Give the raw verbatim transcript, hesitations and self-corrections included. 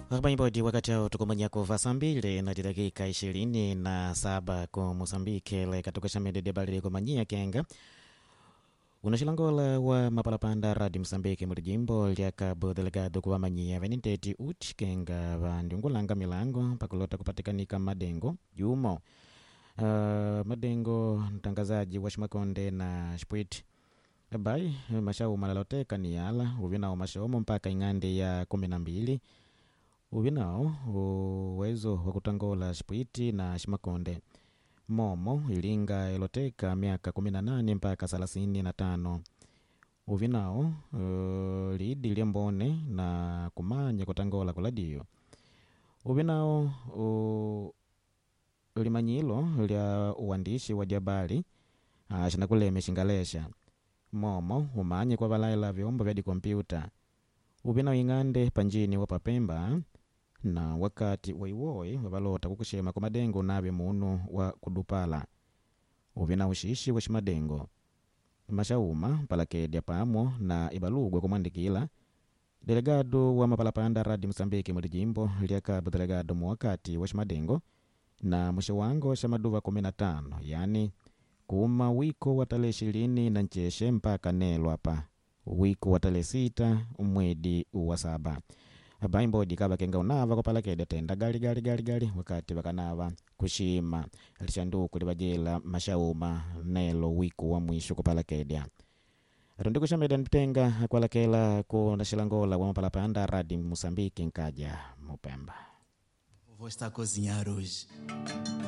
Arobaini wakati hao tukumanya kuva saa mbili na dakika ishirini na saba kwa Mozambiki le katoka shamede de bali kumanyia kenga unashilangola wa mapalapanda radi Mozambiki mu jimbo lya Cabo Delgado kwa manyia veninteti uchi kenga vandiungulanga milango pakulota kupatikanika madengo jumo uh, madengo mtangazaji wa Shimakonde na Shpwiti bai mashau malaloteka ni yala uvina umashomo mpaka ingande ya kumi na mbili uvinao uwezo wa kutangola Shpwiti na Shimakonde momo ilinga iloteka miaka kumi na nane mpaka thelathini na tano uvinao uh, lidi liambone na kumanya kutangola kuladio uvinao uh, limanyilo lya uandishi wa jabali ashina kuleme shingalesha momo umanye kwa valaila vyombo vya kompyuta uvinao ingande panjini wa papemba na wakati waiwoi wabalota kukushema kwa madengo nabe munu wa kudupala uvina ushishi wa shimadengo mashauma palakedya pamo na ibalugwe kumandikila delegado wa mapalapanda radi Mozambiki mu jimbo lya Cabo Delgado mu wakati wa shimadengo na mwisho wango shamaduva kumi na tano yani kuma wiko wa tarehe ishirini na ncheshe mpaka nelo hapa wiko wa tarehe sita umwedi wa saba abaimbo dikaba kenga unava kwa palakede tenda gali gali gali gali wakati wakanava kushima alishanduku libajela mashauma nelo wiko wa mwisho kwa palakede atundi kushameda ntenga kwa lakela ko nashilangola wa mapalapanda radi Mozambiki nkaja Mupemba. Vou estar a cozinhar hoje.